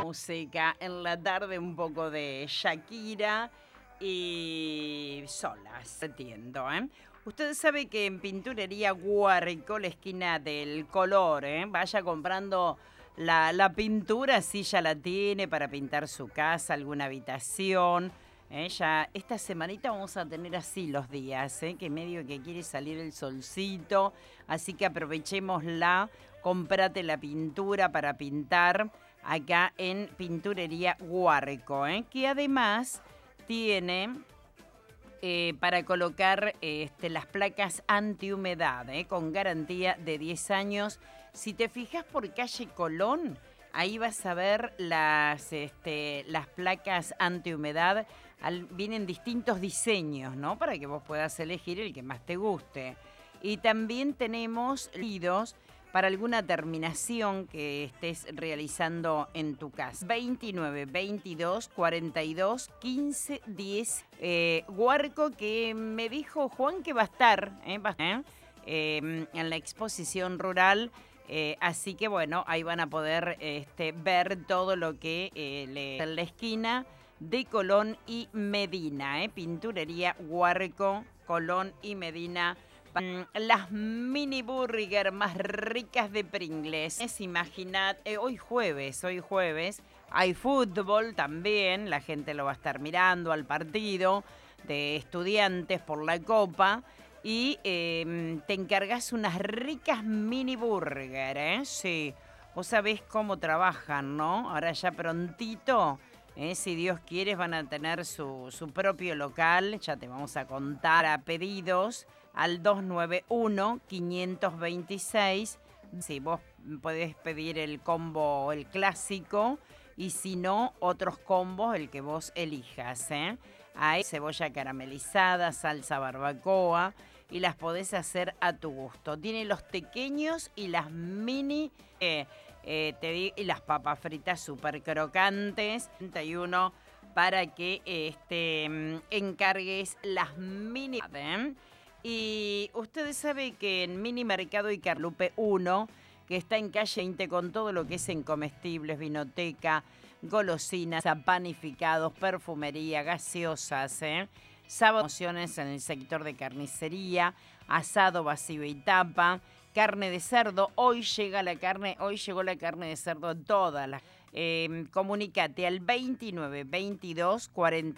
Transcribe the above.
música. En la tarde un poco de Shakira y solas, entiendo, ¿eh? Usted sabe que en Pinturería Guarrico, la esquina del color, vaya comprando la pintura, si ya la tiene para pintar su casa, alguna habitación. Ya esta semanita vamos a tener así los días, que medio que quiere salir el solcito, así que aprovechémosla, cómprate la pintura para pintar acá en Pinturería Guarrico, que además tiene para colocar las placas antihumedad, con garantía de 10 años. Si te fijas por calle Colón, ahí vas a ver las placas antihumedad. Vienen distintos diseños, ¿no? Para que vos puedas elegir el que más te guste. Y también tenemos líquidos para alguna terminación que estés realizando en tu casa. 29 22 42 15 10. Guarco, que me dijo Juan que va a estar, en la exposición rural. Así que bueno, ahí van a poder ver todo lo que en la esquina de Colón y Medina. Pinturería Guarco, Colón y Medina. Las mini burger más ricas de Pringles. Imaginad, hoy jueves, hay fútbol también, la gente lo va a estar mirando al partido de Estudiantes por la Copa. Y te encargas unas ricas mini burger, Sí, vos sabés cómo trabajan, ¿no? Ahora ya prontito, si Dios quiere, van a tener su propio local. Ya te vamos a contar a pedidos al 291-526. Si vos podés pedir el combo, el clásico, y si no, otros combos, el que vos elijas, Hay cebolla caramelizada, salsa barbacoa, y las podés hacer a tu gusto. Tiene los pequeños y las mini, y las papas fritas súper crocantes. 31 para que encargues las mini. Y ustedes saben que en Mini Mercado y Carlupe 1, que está en calle 20 con todo lo que es en comestibles, vinoteca, golosinas, panificados, perfumería, gaseosas, Sábado promociones en el sector de carnicería, asado, vacío y tapa, carne de cerdo. Hoy llegó la carne de cerdo toda la. Comunícate al 29 22 40